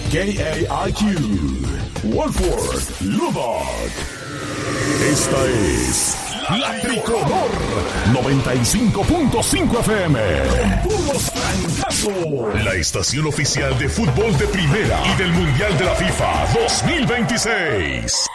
KAIQ, Wolford, Lubbock. Esta es La Tricolor 95.5 FM. Con puros francazos. La estación oficial de fútbol de primera y del Mundial de la FIFA 2026.